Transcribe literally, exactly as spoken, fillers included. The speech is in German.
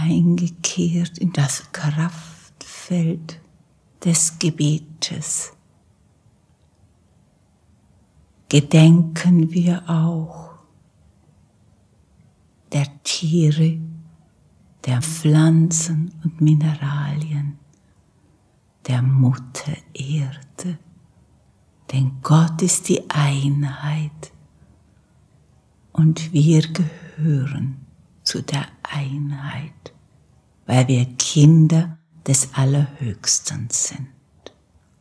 eingekehrt in das Kraftfeld des Gebetes, gedenken wir auch der Tiere, der Pflanzen und Mineralien, der Mutter Erde, denn Gott ist die Einheit und wir gehören zu der Einheit, weil wir Kinder des Allerhöchsten sind.